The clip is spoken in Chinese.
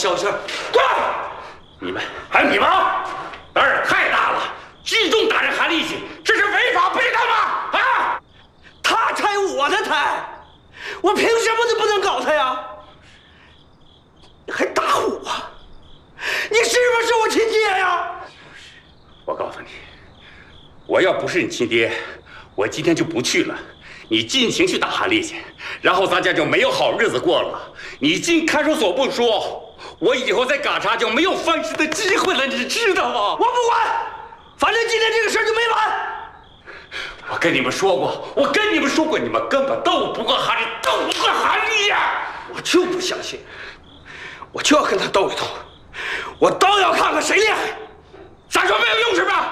小声，滚！你们还有你们，胆儿太大了，聚众打人韩立新，这是违法不知道吗？啊！ 他拆我的台，我凭什么就不能搞他呀？你还打我？你是不是我亲爹呀？ 我告诉你，我要不是你亲爹，我今天就不去了。你尽情去打韩立新，然后咱家就没有好日子过了。你进看守所不说，我以后在嘎查就没有翻身的机会了，你知道吗？ 我不管，反正今天这个事儿就没完。 我跟你们说过，你们根本斗不过韩立呀！ 我就不相信，我就要跟他斗一斗，我倒要看看谁厉害。 咱说没有用是吧？